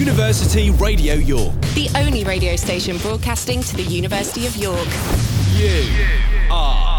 University Radio York. The only radio station broadcasting to the University of York. You are